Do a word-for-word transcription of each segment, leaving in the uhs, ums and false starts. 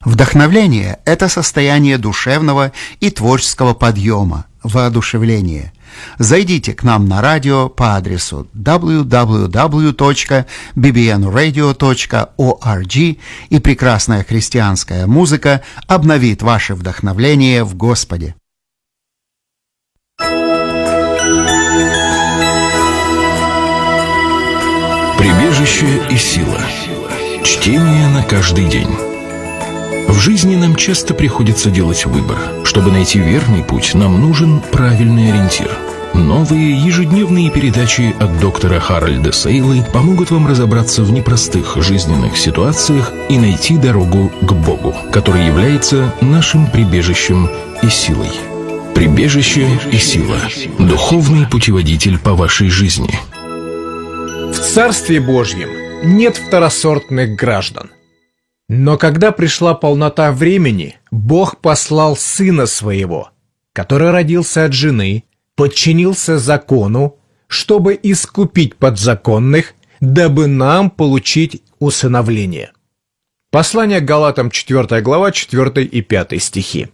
Вдохновление – это состояние душевного и творческого подъема, воодушевления. Зайдите к нам на радио по адресу дабл ю дабл ю дабл ю точка би би эн радио точка орг, и прекрасная христианская музыка обновит ваше вдохновление в Господе. Прибежище и сила. Чтение на каждый день. В жизни нам часто приходится делать выбор. Чтобы найти верный путь, нам нужен правильный ориентир. Новые ежедневные передачи от доктора Харальда Сейлы помогут вам разобраться в непростых жизненных ситуациях и найти дорогу к Богу, который является нашим прибежищем и силой. Прибежище и сила. Духовный путеводитель по вашей жизни. В Царстве Божьем нет второсортных граждан. Но когда пришла полнота времени, Бог послал Сына Своего, который родился от жены, подчинился закону, чтобы искупить подзаконных, дабы нам получить усыновление. Послание к Галатам, четвёртая глава, четвёртый и пятый стихи.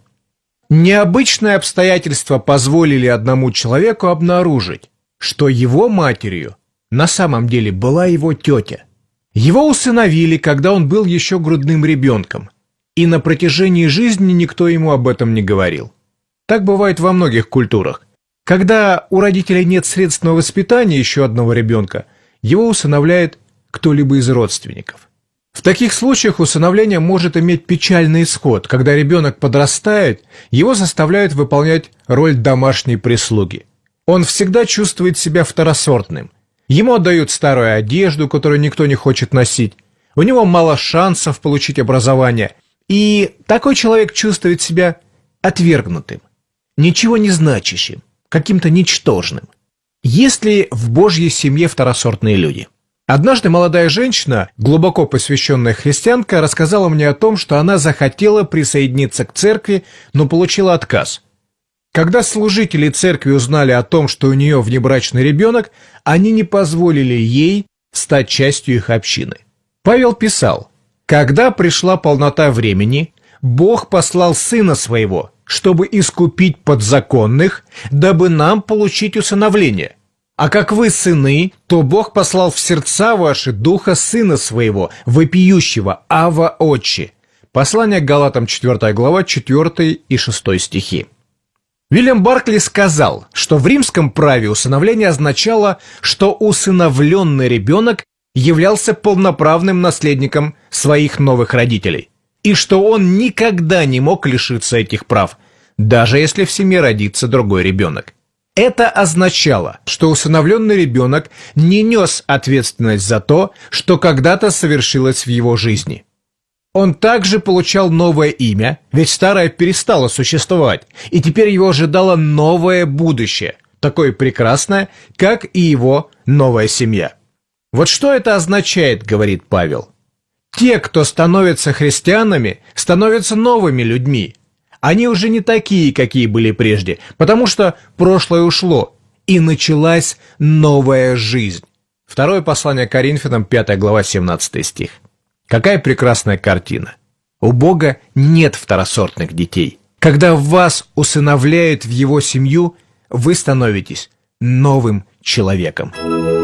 Необычные обстоятельства позволили одному человеку обнаружить, что его матерью на самом деле была его тетя. Его усыновили, когда он был еще грудным ребенком, и на протяжении жизни никто ему об этом не говорил. Так бывает во многих культурах. Когда у родителей нет средств на воспитание еще одного ребенка, его усыновляет кто-либо из родственников. В таких случаях усыновление может иметь печальный исход. Когда ребенок подрастает, его заставляют выполнять роль домашней прислуги. Он всегда чувствует себя второсортным. Ему отдают старую одежду, которую никто не хочет носить. У него мало шансов получить образование. И такой человек чувствует себя отвергнутым, ничего не значащим, каким-то ничтожным. Есть ли в Божьей семье второсортные люди? Однажды молодая женщина, глубоко посвященная христианка, рассказала мне о том, что она захотела присоединиться к церкви, но получила отказ. Когда служители церкви узнали о том, что у нее внебрачный ребенок, они не позволили ей стать частью их общины. Павел писал: «Когда пришла полнота времени, Бог послал Сына Своего, чтобы искупить подзаконных, дабы нам получить усыновление. А как вы сыны, то Бог послал в сердца ваши Духа Сына Своего, вопиющего: Ава, Отче». Послание к Галатам, четвёртая глава, четвёртый и шестой стихи. Уильям Баркли сказал, что в римском праве усыновление означало, что усыновленный ребенок являлся полноправным наследником своих новых родителей, и что он никогда не мог лишиться этих прав, даже если в семье родится другой ребенок. Это означало, что усыновленный ребенок не нес ответственность за то, что когда-то совершилось в его жизни. Он также получал новое имя, ведь старое перестало существовать, и теперь его ожидало новое будущее, такое прекрасное, как и его новая семья. Вот что это означает, говорит Павел. Те, кто становятся христианами, становятся новыми людьми. Они уже не такие, какие были прежде, потому что прошлое ушло, и началась новая жизнь. Второе послание к Коринфянам, пятая глава, семнадцатый стих. Какая прекрасная картина. У Бога нет второсортных детей. Когда вас усыновляют в Его семью, вы становитесь новым человеком.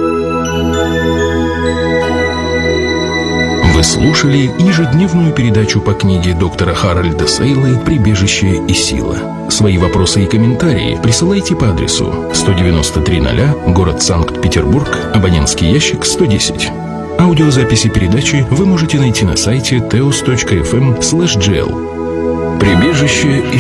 Вы слушали ежедневную передачу по книге доктора Харальда Сейлы «Прибежище и сила». Свои вопросы и комментарии присылайте по адресу сто девяносто три ноль, город Санкт-Петербург, абонентский ящик сто десять. Аудиозаписи передачи вы можете найти на сайте теос точка эф эм слэш джи эл. Прибежище и